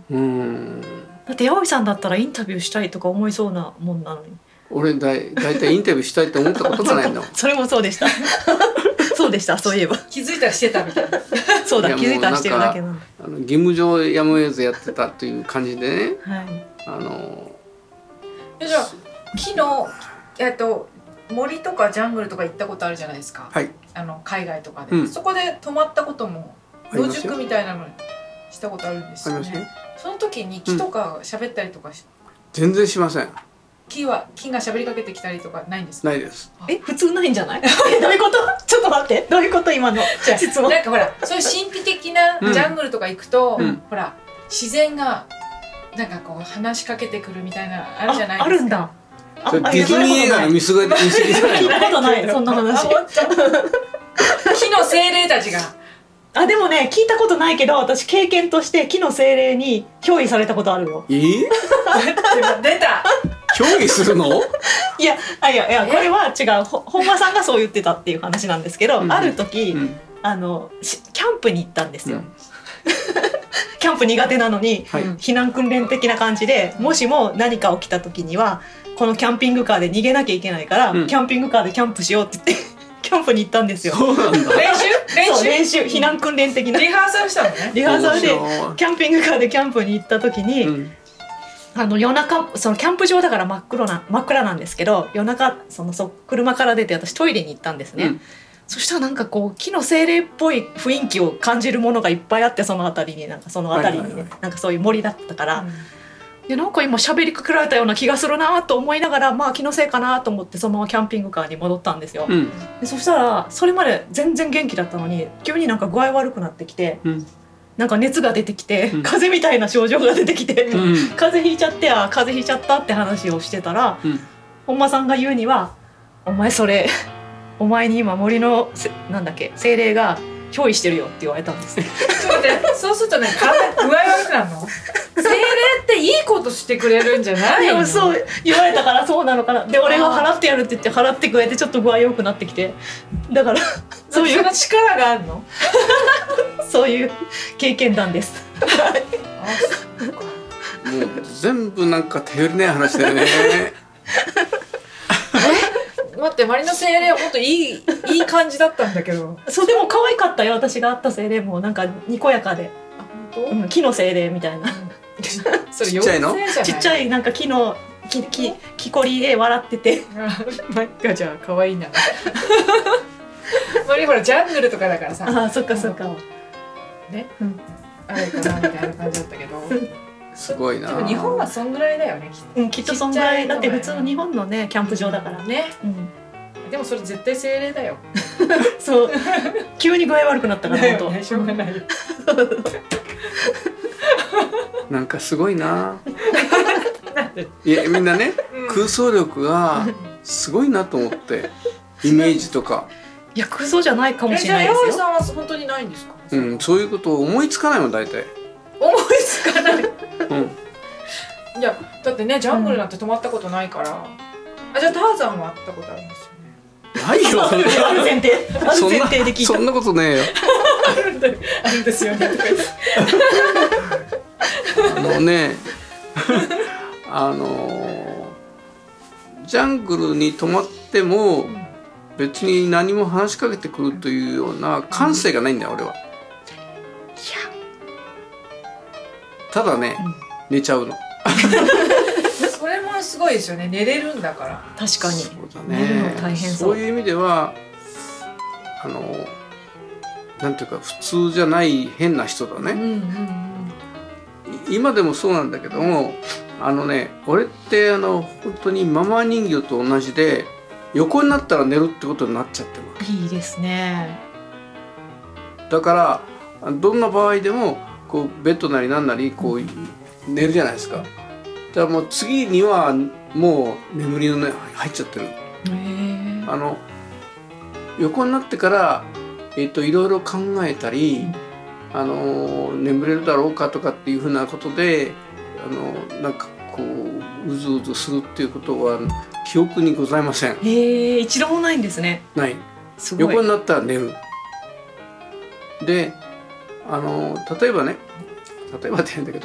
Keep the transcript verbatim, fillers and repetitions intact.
うん。 だって八尾さんだったらインタビューしたいとか思いそうなもんなのに。 俺だいだいたいインタビューしたいと思ったことがないんだもん。 それもそうでした。そうでした、そういえば。 気づいたらしてたみたいな。 そうだ、気づいたらしてるだけなんだ。 あの義務上やむを得ずやってたという感じでね。 はい。 あのじゃあ木のえっと森とかジャングルとか行ったことあるじゃないですか。 はい。 あの海外とかで、 うん、 そこで泊まったことも野宿みたいなのしたことあるんですよね。よその時に木とか喋ったりとかし、 うん、全然しません。 木は木が喋りかけてきたりとかないんですか？ ないです。 え、普通ないんじゃない？え、どういうこと？ちょっと待って、どういうこと今の質問？ なんかほら、そういう神秘的なジャングルとか行くと、うん、ほら自然がなんかこう話しかけてくるみたいなあるじゃないですか。 あるんだ。 それディズニー映画の見過ぎ見過ぎじゃないの？ 聞いたことない、そんな話。 木の精霊たちが。 あ、でもね、聞いたことないけど、私経験として木の精霊に憑依されたことあるよ。 えー、 出た。 憑依するの？ いや、あ、いや、いや、これは違う。本間さんがそう言ってたっていう話なんですけど、うん、ある時、うん、あのキャンプに行ったんですよ。うん、キャンプ苦手なのに、はい、避難訓練的な感じで、もしも何か起きた時にはこのキャンピングカーで逃げなきゃいけないから、うん、キャンピングカーでキャンプしようって言ってキャンプに行ったんですよ。 そうなんだ。 練習練習練習避難訓練的な、 リハーサルしたのね。 リハーサルでキャンピングカーでキャンプに行った時に、うん、あの夜中、そのキャンプ場だから真っ黒な真っ暗なんですけど、夜中そのそ車から出て私トイレに行ったんですね。うん、そしたらなんかこう木の精霊っぽい雰囲気を感じるものがいっぱいあって、その辺りになんかその辺りにね、なんかそういう森だったから、うん、でなんか今喋りかけられたような気がするなと思いながら、まあ気のせいかなと思ってそのままキャンピングカーに戻ったんですよ。うん、でそしたらそれまで全然元気だったのに急になんか具合悪くなってきて、うん、なんか熱が出てきて、うん、風邪みたいな症状が出てきて、うん、風邪ひいちゃってあ風邪ひいちゃったって話をしてたら、うん、本間さんが言うにはお前それお前に今森のなんだっけ精霊が憑依してるよって言われたんです。 そうするとね、体具合悪くなるの？精霊っていいことしてくれるんじゃないの？ でもそう言われたからそうなのかな。で俺が払ってやるって言って払ってくれてちょっと具合良くなってきて、だからそういう力があるの？ そういう経験談です。 あ、そうか。もう全部なんか頼りない話だよね。 待って、周りの精霊は本当いいいい感じだったんだけど。 そうでも可愛かったよ、私が会った精霊もなんかにこやかで。あ、本当？うん、木の精霊みたいな。 それちっちゃいの？ ちっちゃいなんか木の木木木こりで笑ってて。 なんかじゃあ可愛いな。周りほらジャングルとかだからさ。 ああ、そっかそっか。 ね、うん、あれかなみたいな感じだったけど。 すごいな。 でも日本はそんぐらいだよね、きっと。 うん、きっとそんぐらいだって普通の日本のねキャンプ場だからね。うん、 でもそれ絶対精霊だよ。 そう。急に具合悪くなったから本当。 ね、しょうがないよ。 なんかすごいな。いやみんなね、うん、空想力がすごいなと思ってイメージとか。 いや空想じゃないかもしれないですよ。 じゃあ八尾さんは本当にないんですか？ うん、そういうことを思いつかないもん大体。 思いつかない。うん。 いやだってねジャングルなんて泊まったことないから。うん、あ、じゃあターザンは会ったことあるんですよね。 ないよ。 ある前提。ある前提で聞いた。 そんなことねえよ。 あるんだあるんですよねとか言って。 あのね、あのジャングルに泊まっても。うん、別に何も話しかけてくるというような感性がないんだよ、俺は。いやただね、うん、寝ちゃうの。 それもすごいですよね、寝れるんだから。 確かにそうだね、大変そう。そういう意味ではあのなんていうか普通じゃない変な人だね。うんうんうん、今でもそうなんだけども、あのね俺ってあの本当にママ人形と同じで横になったら寝るってことになっちゃってるわけ。 いいですね。 だからどんな場合でもこうベッドなりなんなりこう寝るじゃないですか。だからもう次にはもう眠りのね入っちゃってる。あの横になってからえっといろいろ考えたり、うん、あの眠れるだろうかとかっていうふうなことであのなんかこううずうずするっていうことは記憶にございません。 へえ、一度もないんですね。 ない。横になったら寝る。で、あの例えばね、例えばって言うんだけど。